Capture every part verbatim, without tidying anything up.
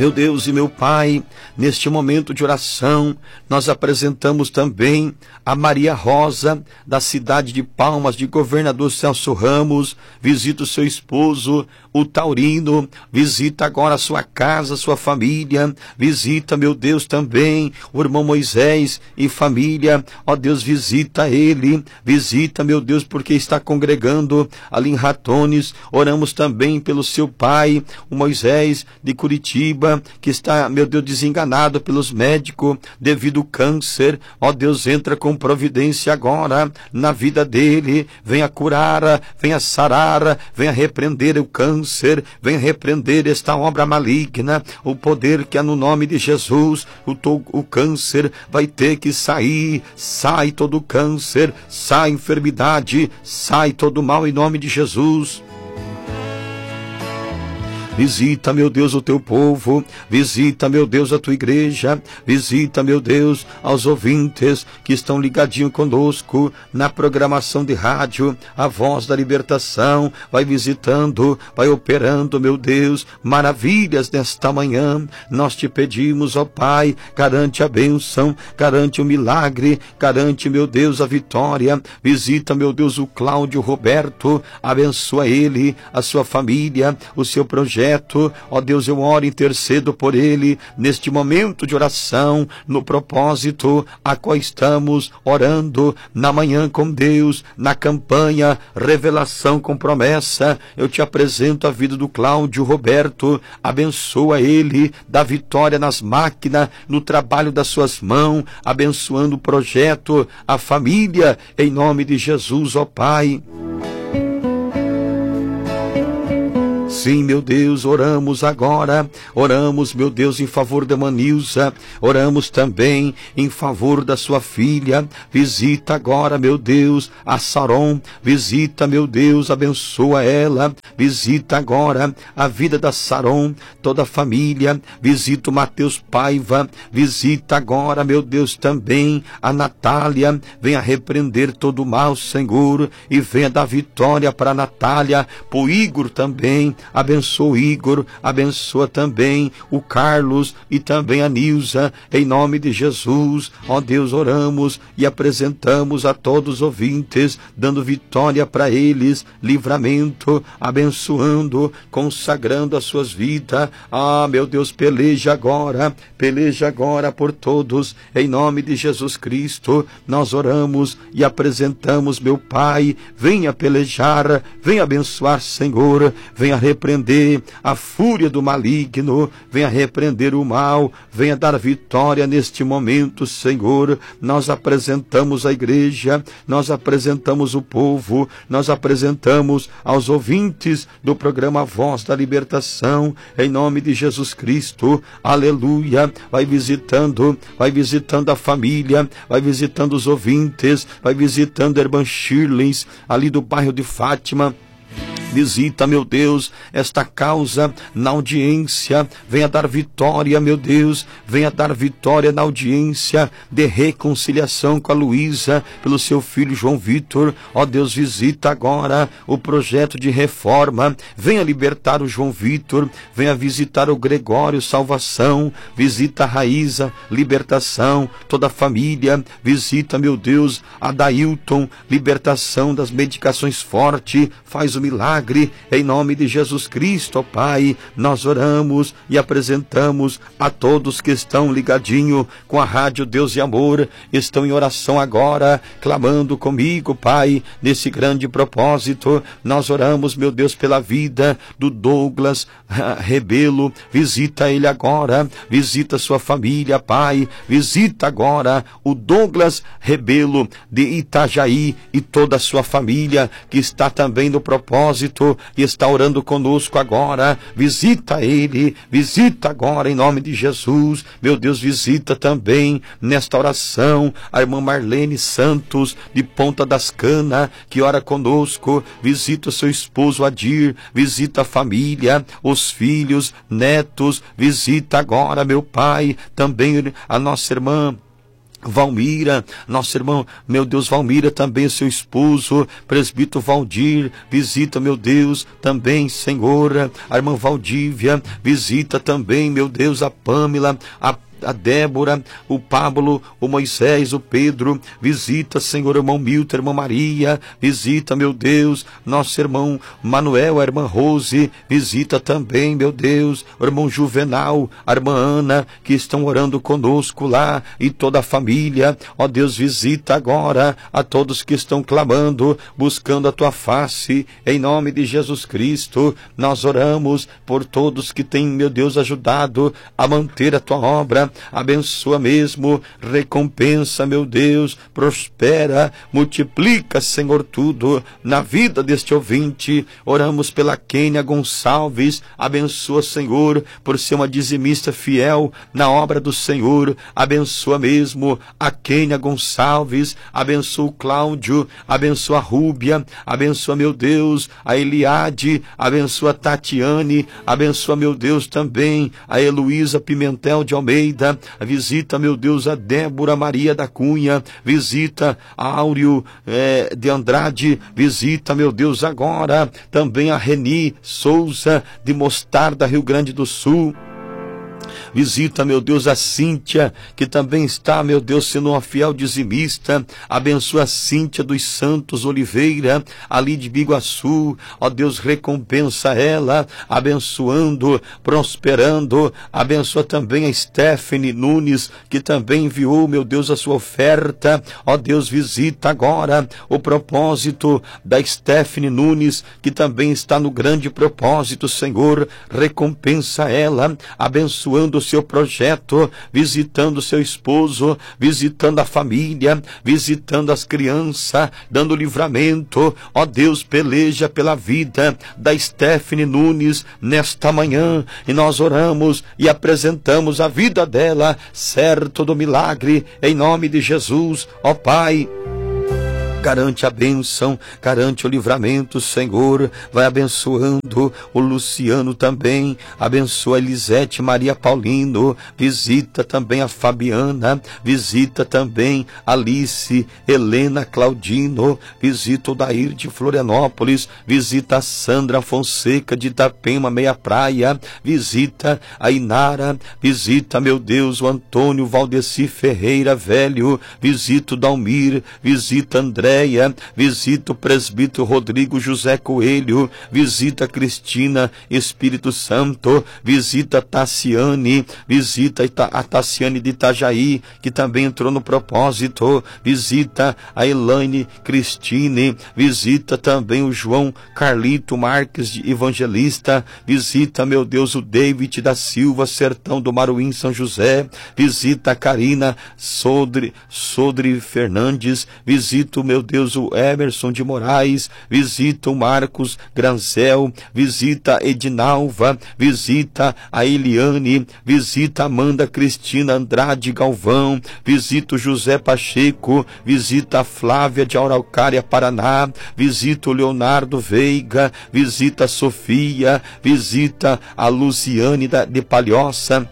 Meu Deus e meu Pai, neste momento de oração, nós apresentamos também a Maria Rosa, da cidade de Palmas, de Governador Celso Ramos. Visita o seu esposo, o Taurino, visita agora a sua casa, a sua família, visita, meu Deus, também o irmão Moisés e família. Ó Deus, visita ele, visita, meu Deus, porque está congregando ali em Ratones. Oramos também pelo seu pai, o Moisés de Curitiba, que está, meu Deus, desenganado pelos médicos devido ao câncer. Ó Deus, entra com providência agora na vida dele, venha curar, venha sarar, venha repreender o câncer, venha repreender esta obra maligna, o poder que há no nome de Jesus. O, to, o câncer vai ter que sair, sai todo o câncer, sai enfermidade, sai todo mal em nome de Jesus. Visita, meu Deus, o teu povo, visita, meu Deus, a tua igreja, visita, meu Deus, aos ouvintes que estão ligadinhos conosco na programação de rádio, a Voz da Libertação. Vai visitando, vai operando, meu Deus, maravilhas nesta manhã. Nós te pedimos, ó Pai, garante a bênção, garante o milagre, garante, meu Deus, a vitória. Visita, meu Deus, o Cláudio Roberto, abençoa ele, a sua família, o seu projeto. Ó Deus, eu oro e intercedo por ele neste momento de oração, no propósito a qual estamos orando na manhã com Deus, na campanha Revelação com Promessa. Eu te apresento a vida do Cláudio Roberto, abençoa ele, dá vitória nas máquinas, no trabalho das suas mãos, abençoando o projeto, a família, em nome de Jesus, ó Pai. Sim, meu Deus, oramos agora, oramos, meu Deus, em favor da Manilza, oramos também em favor da sua filha. Visita agora, meu Deus, a Saron, visita, meu Deus, abençoa ela, visita agora a vida da Saron, toda a família, visita o Mateus Paiva, visita agora, meu Deus, também a Natália, venha repreender todo o mal, Senhor, e venha dar vitória para a Natália, para o Igor também. Abençoa o Igor, abençoa também o Carlos e também a Nilza, em nome de Jesus. Ó Deus, oramos e apresentamos a todos os ouvintes, dando vitória para eles, livramento, abençoando, consagrando as suas vidas. Ah, meu Deus, peleja agora, peleja agora por todos, em nome de Jesus Cristo. Nós oramos e apresentamos, meu Pai, venha pelejar, venha abençoar, Senhor, venha repreender a fúria do maligno, venha repreender o mal, venha dar vitória neste momento, Senhor. Nós apresentamos a igreja, nós apresentamos o povo, nós apresentamos aos ouvintes do programa Voz da Libertação, em nome de Jesus Cristo. Aleluia. Vai visitando, vai visitando a família, vai visitando os ouvintes, vai visitando a irmã Shirley, ali do bairro de Fátima. Visita, meu Deus, esta causa na audiência, venha dar vitória, meu Deus, venha dar vitória na audiência de reconciliação com a Luísa, pelo seu filho João Vitor. Ó Deus, visita agora o projeto de reforma, venha libertar o João Vitor, venha visitar o Gregório, salvação, visita a Raíza, libertação, toda a família, visita, meu Deus, a Dailton, libertação das medicações fortes, faz o milagre, em nome de Jesus Cristo, ó Pai. Nós oramos e apresentamos a todos que estão ligadinho com a Rádio Deus e Amor, estão em oração agora, clamando comigo, Pai, nesse grande propósito. Nós oramos, meu Deus, pela vida do Douglas Rebelo, visita ele agora, visita sua família, Pai, visita agora o Douglas Rebelo de Itajaí e toda a sua família que está também no propósito e está orando conosco agora. Visita ele, visita agora em nome de Jesus. Meu Deus, visita também nesta oração a irmã Marlene Santos de Ponta das Canas, que ora conosco. Visita o seu esposo Adir, visita a família, os filhos, netos, visita agora, meu Pai, também a nossa irmã Valmira, nosso irmão, meu Deus, Valmira, também seu esposo, presbítero Valdir, visita, meu Deus, também, Senhor, a irmã Valdívia, visita também, meu Deus, a Pâmela, a a Débora, o Pablo, o Moisés, o Pedro, visita, Senhor, irmão Milton, irmã Maria, visita, meu Deus, nosso irmão Manuel, a irmã Rose, visita também, meu Deus, o irmão Juvenal, a irmã Ana, que estão orando conosco lá, e toda a família, ó Deus, visita agora a todos que estão clamando, buscando a tua face, em nome de Jesus Cristo, nós oramos por todos que têm, meu Deus, ajudado a manter a tua obra. Abençoa mesmo, recompensa, meu Deus, prospera, multiplica, Senhor, tudo na vida deste ouvinte. Oramos pela Kênia Gonçalves, abençoa, Senhor, por ser uma dizimista fiel na obra do Senhor. Abençoa mesmo a Kênia Gonçalves, abençoa o Cláudio, abençoa a Rúbia, abençoa, meu Deus, a Eliade, abençoa a Tatiane, abençoa, meu Deus, também a Heloísa Pimentel de Almeida. Visita, meu Deus, a Débora Maria da Cunha, visita a Áureo é, de Andrade, visita, meu Deus, agora também a Reni Souza de Mostarda, Rio Grande do Sul. Visita, meu Deus, a Cíntia, que também está, meu Deus, sendo uma fiel dizimista. Abençoa a Cíntia dos Santos Oliveira, ali de Biguaçu. Ó Deus, recompensa ela, abençoando, prosperando. Abençoa também a Stephanie Nunes, que também enviou, meu Deus, a sua oferta. Ó Deus, visita agora o propósito da Stephanie Nunes, que também está no grande propósito, Senhor. Recompensa ela, abençoando o seu projeto, visitando seu esposo, visitando a família, visitando as crianças, dando livramento. Ó Deus, peleja pela vida da Stephanie Nunes nesta manhã, e nós oramos e apresentamos a vida dela, certo do milagre, em nome de Jesus. Ó Pai, garante a bênção, garante o livramento, Senhor. Vai abençoando o Luciano também, abençoa a Elisete Maria Paulino, visita também a Fabiana, visita também a Alice Helena Claudino, visita o Dair de Florianópolis, visita a Sandra Fonseca de Itapema, Meia Praia, visita a Inara, visita, meu Deus, o Antônio Valdeci Ferreira Velho, visita o Dalmir, visita André, visita o presbítero Rodrigo José Coelho, visita Cristina Espírito Santo, visita Tassiane, visita a Tassiane de Itajaí, que também entrou no propósito, visita a Elaine Cristine, visita também o João Carlito Marques de Evangelista, visita, meu Deus, o David da Silva, Sertão do Maruim, São José, visita a Karina Sodre, Sodre Fernandes, visita o meu Deus, o Emerson de Moraes, visita o Marcos Granzel, visita a Edinalva, visita a Eliane, visita a Amanda Cristina Andrade Galvão, visita o José Pacheco, visita a Flávia de Araucária, Paraná, visita o Leonardo Veiga, visita a Sofia, visita a Luciane de Palhoça,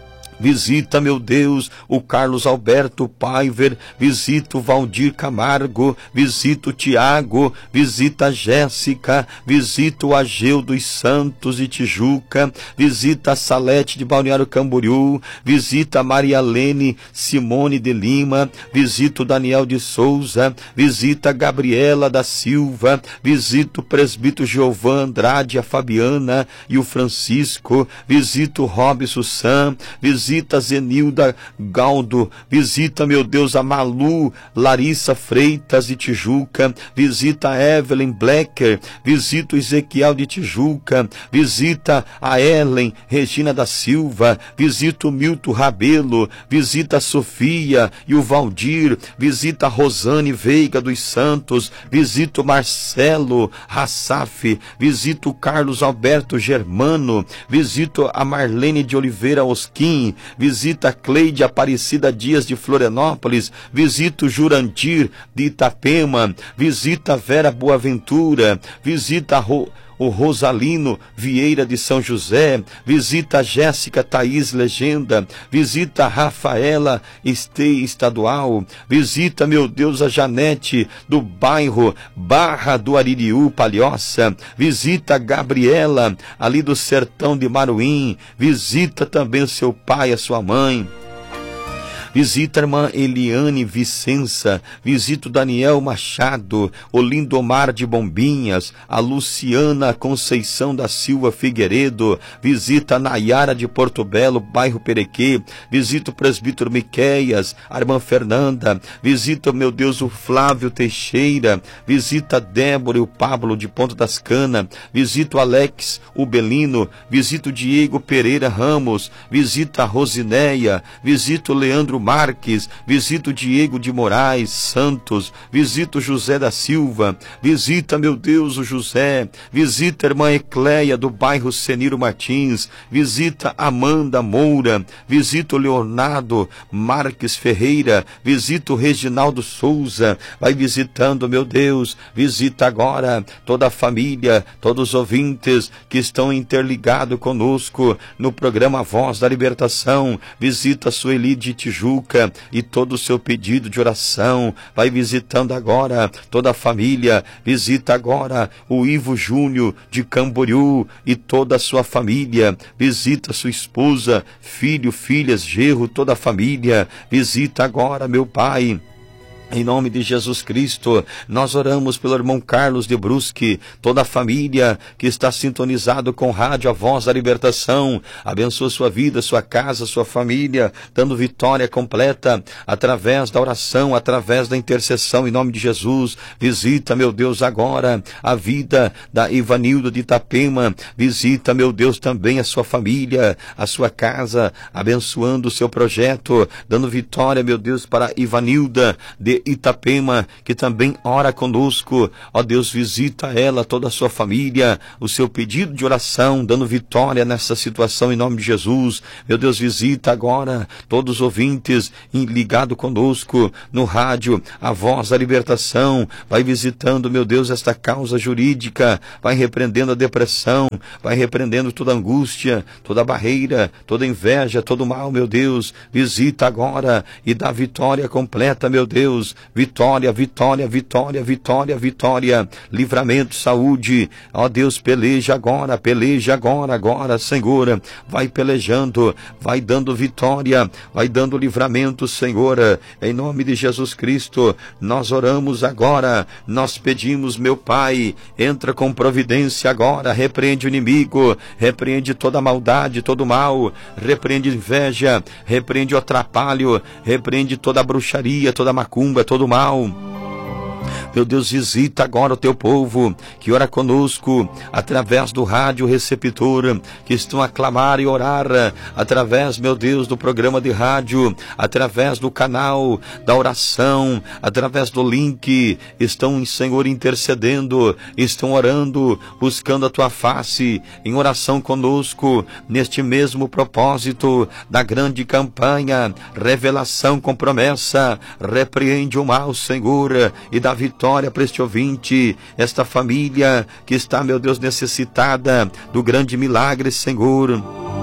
visita, meu Deus, o Carlos Alberto Paiver, visita o Valdir Camargo, visita o Tiago, visita a Jéssica, visita o Ageu dos Santos de Tijuca, visita a Salete de Balneário Camboriú, visita a Maria Lene Simone de Lima, visita o Daniel de Souza, visita a Gabriela da Silva, visita o presbítero Giovan Andrade, a Fabiana e o Francisco, visita o Robson Sam, visita Visita Zenilda Galdo, visita, meu Deus, a Malu Larissa Freitas de Tijuca, visita a Evelyn Blecker, visita o Ezequiel de Tijuca, visita a Ellen Regina da Silva, visita o Milton Rabelo, visita a Sofia e o Valdir, visita a Rosane Veiga dos Santos, visita o Marcelo Rassaf, visita o Carlos Alberto Germano, visita a Marlene de Oliveira Osquim, visita a Cleide Aparecida Dias de Florianópolis, visita o Jurandir de Itapema, visita a Vera Boaventura, visita a Ro... o Rosalino Vieira de São José, visita a Jéssica Thaís Legenda, visita a Rafaela Estei Estadual, visita, meu Deus, a Janete do bairro Barra do Aririú, Palhoça, visita a Gabriela ali do sertão de Maruim, visita também o seu pai, a sua mãe. Visita a irmã Eliane Vicença, visita o Daniel Machado, o Lindomar de Bombinhas, a Luciana Conceição da Silva Figueiredo, visita a Nayara de Porto Belo, bairro Perequê, visita o presbítero Miqueias, a irmã Fernanda, visita, meu Deus, o Flávio Teixeira, visita a Débora e o Pablo de Ponta das Canas, visita o Alex, o Belino, visita o Diego Pereira Ramos, visita a Rosinéia, visita o Leandro Marques, visita o Diego de Moraes Santos, visita o José da Silva, visita, meu Deus, o José, visita a irmã Ecléia do bairro Seniro Martins, visita Amanda Moura, visita o Leonardo Marques Ferreira, visita o Reginaldo Souza, vai visitando, meu Deus, visita agora toda a família, todos os ouvintes que estão interligados conosco no programa Voz da Libertação, visita a Sueli de Tijuca e todo o seu pedido de oração, vai visitando agora toda a família, visita agora o Ivo Júnior de Camboriú e toda a sua família, visita sua esposa, filho, filhas, genro, toda a família, visita agora, meu Pai. Em nome de Jesus Cristo, nós oramos pelo irmão Carlos de Brusque, toda a família que está sintonizado com Rádio A Voz da Libertação. Abençoa sua vida, sua casa, sua família, dando vitória completa através da oração, através da intercessão em nome de Jesus. Visita, meu Deus, agora a vida da Ivanilda de Itapema. Visita, meu Deus, também a sua família, a sua casa, abençoando o seu projeto, dando vitória, meu Deus, para Ivanilda de Itapema, que também ora conosco. Ó Deus, visita ela, toda a sua família, o seu pedido de oração, dando vitória nessa situação em nome de Jesus. Meu Deus, visita agora todos os ouvintes ligados conosco no rádio A Voz da Libertação. Vai visitando, meu Deus, esta causa jurídica, vai repreendendo a depressão, vai repreendendo toda angústia, toda barreira, toda inveja, todo mal, meu Deus. Visita agora e dá vitória completa, meu Deus. Vitória, vitória, vitória, vitória, vitória, livramento, saúde. Ó Deus, peleja agora, peleja agora, agora, Senhor. Vai pelejando, vai dando vitória, vai dando livramento, Senhor. Em nome de Jesus Cristo, nós oramos agora, nós pedimos, meu Pai, entra com providência agora, repreende o inimigo, repreende toda maldade, todo mal, repreende inveja, repreende o atrapalho, repreende toda bruxaria, toda macumba, todo mal. Meu Deus, visita agora o teu povo que ora conosco através do rádio receptor, que estão a clamar e orar através, meu Deus, do programa de rádio, através do canal da oração, através do link, estão, Senhor, intercedendo, estão orando, buscando a tua face em oração conosco, neste mesmo propósito da grande campanha, revelação com promessa, repreende o mal, Senhor, e dá vitória para este ouvinte, esta família que está, meu Deus, necessitada do grande milagre, Senhor.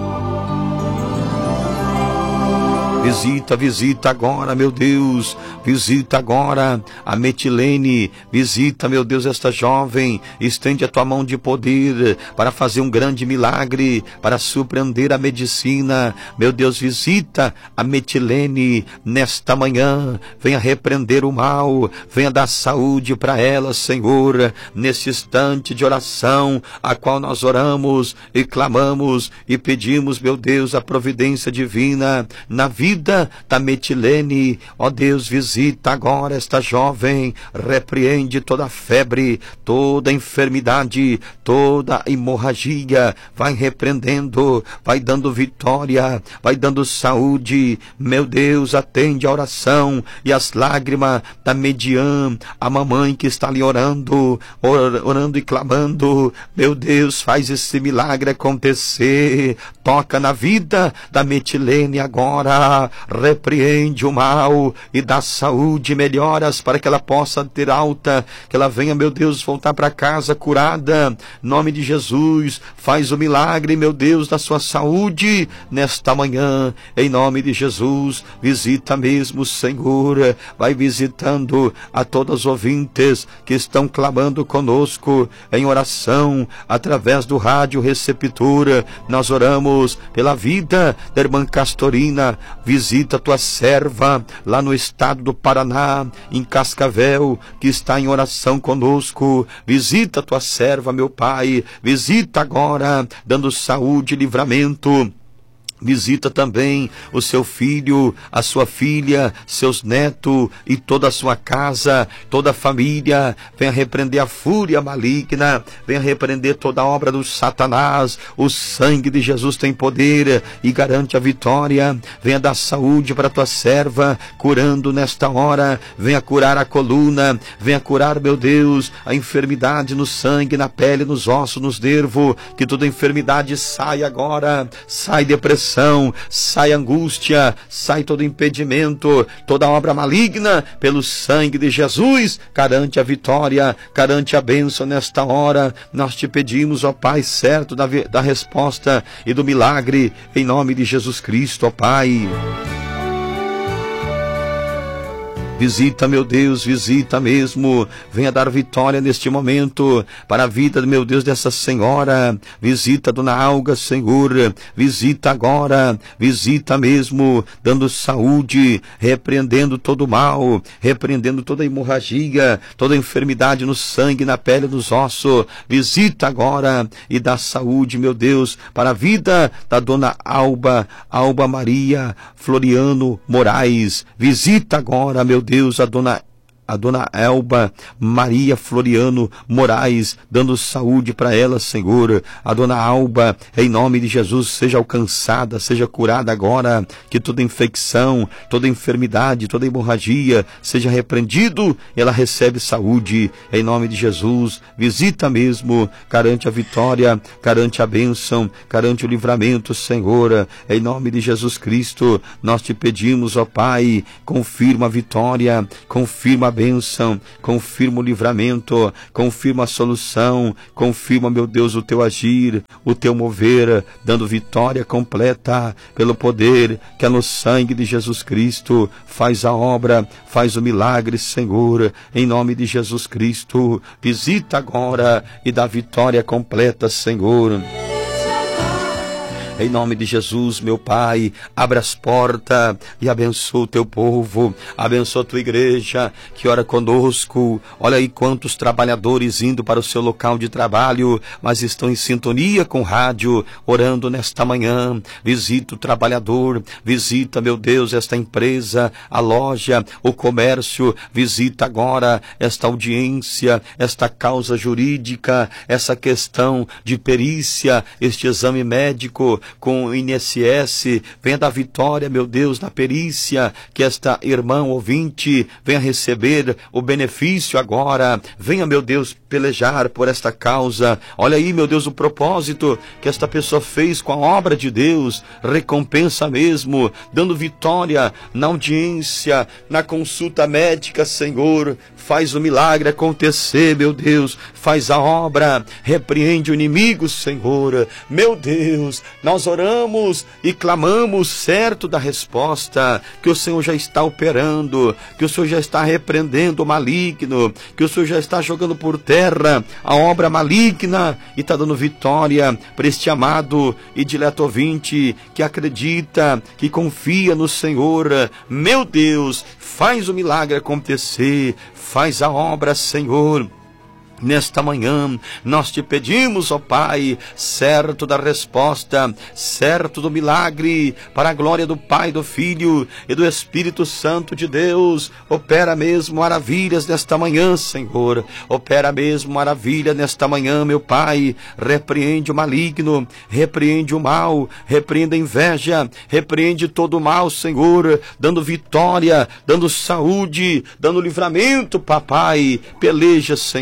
Visita, visita agora, meu Deus, visita agora a Metilene, visita, meu Deus, esta jovem, estende a tua mão de poder para fazer um grande milagre, para surpreender a medicina. Meu Deus, visita a Metilene nesta manhã, venha repreender o mal, venha dar saúde para ela, Senhor, nesse instante de oração, a qual nós oramos e clamamos e pedimos, meu Deus, a providência divina na vida da Metilene. Ó Deus, visita agora esta jovem, repreende toda febre, toda enfermidade, toda hemorragia, vai repreendendo, vai dando vitória, vai dando saúde. Meu Deus, atende a oração e as lágrimas da Median, a mamãe que está ali orando, orando e clamando. Meu Deus, faz esse milagre acontecer, toca na vida da Metilene agora. agora, repreende o mal e dá saúde, melhoras para que ela possa ter alta, que ela venha, meu Deus, voltar para casa curada, em nome de Jesus. Faz o milagre, meu Deus, da sua saúde nesta manhã, em nome de Jesus. Visita mesmo, Senhor, vai visitando a todos os ouvintes que estão clamando conosco em oração, através do rádio receptor. Nós oramos pela vida da irmã Castorina. Visita tua serva lá no estado do Paraná, em Cascavel, que está em oração conosco. Visita tua serva, meu Pai, visita agora, dando saúde e livramento. Visita também o seu filho, a sua filha, seus netos e toda a sua casa, toda a família. Venha repreender a fúria maligna, venha repreender toda a obra do Satanás. O sangue de Jesus tem poder e garante a vitória. Venha dar saúde para a tua serva, curando nesta hora. Venha curar a coluna, venha curar, meu Deus, a enfermidade no sangue, na pele, nos ossos, nos nervos. Que toda enfermidade saia agora, sai depressão, sai angústia, sai todo impedimento, toda obra maligna, pelo sangue de Jesus. Garante a vitória, garante a bênção nesta hora. Nós te pedimos, ó Pai, certo da, da resposta e do milagre, em nome de Jesus Cristo, ó Pai. Visita, meu Deus, visita mesmo. Venha dar vitória neste momento para a vida, meu Deus, dessa senhora. Visita Dona Alga, Senhor. Visita agora, visita mesmo, dando saúde, repreendendo todo o mal, repreendendo toda a hemorragia, toda a enfermidade no sangue, na pele, nos ossos. Visita agora e dá saúde, meu Deus, para a vida da Dona Alba, Alba Maria Floriano Moraes. Visita agora, meu Deus, a dona a dona Elba Maria Floriano Moraes, dando saúde para ela, Senhor. A dona Alba, em nome de Jesus, seja alcançada, seja curada agora, que toda infecção, toda enfermidade, toda hemorragia seja repreendido, ela recebe saúde, em nome de Jesus. Visita mesmo, garante a vitória, garante a bênção, garante o livramento, Senhor, em nome de Jesus Cristo. Nós te pedimos, ó Pai, confirma a vitória, confirma a bênção, confirma o livramento, confirma a solução, confirma, meu Deus, o teu agir, o teu mover, dando vitória completa pelo poder que é no sangue de Jesus Cristo. Faz a obra, faz o milagre, Senhor, em nome de Jesus Cristo. Visita agora e dá vitória completa, Senhor. Em nome de Jesus, meu Pai, abre as portas e abençoa o teu povo, abençoa a tua igreja que ora conosco. Olha aí quantos trabalhadores indo para o seu local de trabalho, mas estão em sintonia com o rádio, orando nesta manhã. Visita o trabalhador, visita, meu Deus, esta empresa, a loja, o comércio. Visita agora esta audiência, esta causa jurídica, essa questão de perícia, este exame médico com o I N S S. Venha dar vitória, meu Deus, na perícia, que esta irmã ouvinte venha receber o benefício agora. Venha, meu Deus, pelejar por esta causa. Olha aí, meu Deus, o propósito que esta pessoa fez com a obra de Deus. Recompensa mesmo, dando vitória na audiência, na consulta médica, Senhor. Faz o milagre acontecer, meu Deus. Faz a obra, repreende o inimigo, Senhor. Meu Deus, nós oramos e clamamos certo da resposta, que o Senhor já está operando, que o Senhor já está repreendendo o maligno, que o Senhor já está jogando por terra a obra maligna e está dando vitória para este amado e dileto ouvinte que acredita, que confia no Senhor. Meu Deus, faz o milagre acontecer, faz a obra, Senhor. Nesta manhã, nós te pedimos, ó Pai, certo da resposta, certo do milagre, para a glória do Pai, do Filho e do Espírito Santo de Deus. Opera mesmo maravilhas nesta manhã, Senhor. Opera mesmo maravilha nesta manhã, meu Pai. Repreende o maligno, repreende o mal, repreende a inveja, repreende todo o mal, Senhor, dando vitória, dando saúde, dando livramento, papai. Peleja, Senhor.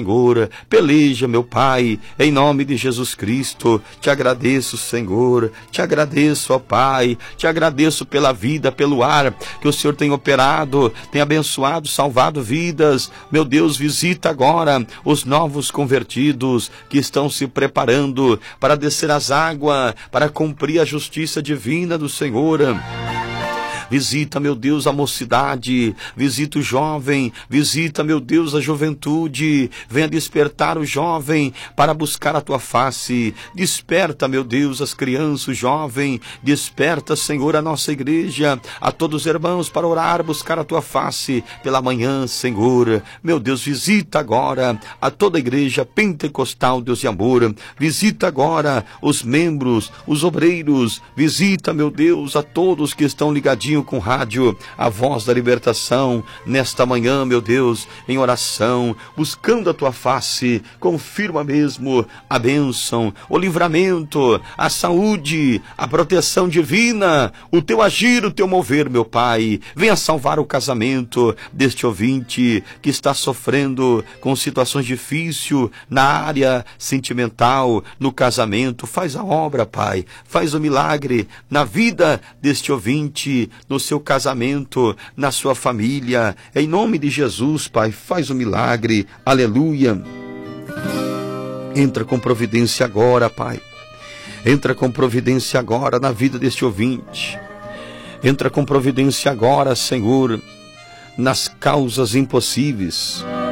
Senhor. Peleja, meu Pai, em nome de Jesus Cristo. Te agradeço, Senhor. Te agradeço, ó Pai. Te agradeço pela vida, pelo ar que o Senhor tem operado, tem abençoado, salvado vidas. Meu Deus, visita agora os novos convertidos que estão se preparando para descer as águas, para cumprir a justiça divina do Senhor. Visita, meu Deus, a mocidade, visita o jovem, visita, meu Deus, a juventude, venha despertar o jovem para buscar a tua face. Desperta, meu Deus, as crianças, o jovem, desperta, Senhor, a nossa igreja, a todos os irmãos para orar, buscar a tua face pela manhã, Senhor. Meu Deus, visita agora a toda a igreja pentecostal, Deus de amor, visita agora os membros, os obreiros, visita, meu Deus, a todos que estão ligadinhos com rádio, a voz da libertação, nesta manhã, meu Deus, em oração, buscando a tua face. Confirma mesmo a bênção, o livramento, a saúde, a proteção divina, o teu agir, o teu mover, meu Pai. Venha salvar o casamento deste ouvinte que está sofrendo com situações difíceis na área sentimental, no casamento. Faz a obra, Pai, faz o milagre na vida deste ouvinte, no seu casamento, na sua família. Em nome de Jesus, Pai, faz o milagre. Aleluia. Entra com providência agora, Pai. Entra com providência agora na vida deste ouvinte. Entra com providência agora, Senhor, nas causas impossíveis.